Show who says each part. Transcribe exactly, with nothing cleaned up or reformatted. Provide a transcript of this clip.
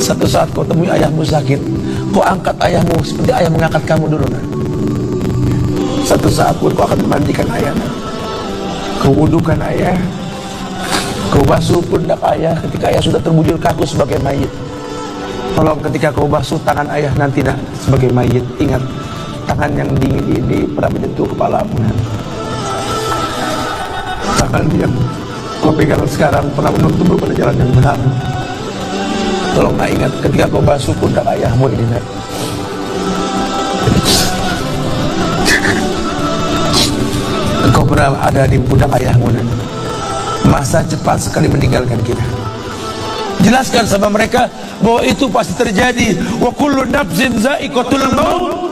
Speaker 1: Satu saat kau temui ayahmu sakit, kau angkat ayahmu seperti ayah mengangkat kamu dulu. Nah. Satu saat pun kau akan memandikan ayah. Nah. Kau wudukan ayah, kau basuh pundak ayah ketika ayah sudah terbujur kaku sebagai mayit. Tolong ketika kau basuh tangan ayah nanti nak sebagai mayit, ingat tangan yang dingin ini pernah menyentuh kepalamu. Nah. Tangan yang kau pegang sekarang pernah menuntunmu pada jalan yang benar. Tolong nak ingat ketika kau basuh pundak ayahmu ini nak. Engkau pernah ada di pundak ayahmu nak. Masa cepat sekali meninggalkan kita. Jelaskan sama mereka bahwa itu pasti terjadi. Wa kullu nafsin za'iqatul maut.